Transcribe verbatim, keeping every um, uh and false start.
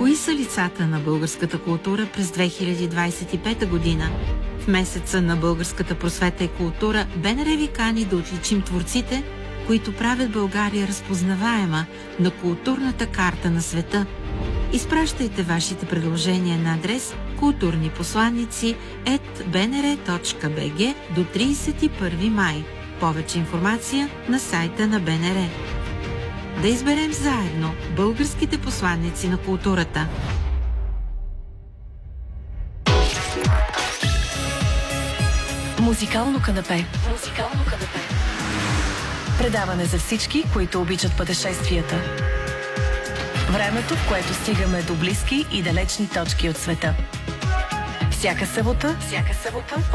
Кои са лицата на българската култура през две хиляди двадесет и пета година? В месеца на българската просвета и култура БНР ви кани да отличим творците, които правят България разпознаваема на културната карта на света. Изпращайте вашите предложения на адрес културнипосланици ет би ен ер точка би джи до тридесет и първи май. Повече информация на сайта на БНР. Да изберем заедно българските посланици на културата. Музикално канапе. Музикално канапе. Предаване за всички, които обичат пътешествията. Времето, в което стигаме до близки и далечни точки от света. Всяка събота, всяка събота